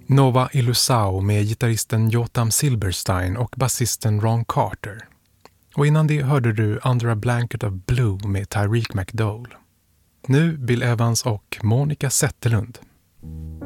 Nova Illusao med gitarristen Jotam Silberstein och basisten Ron Carter. Och innan det hörde du Under a Blanket of Blue med Tyreek McDowell. Nu Bill Evans och Monica Zetterlund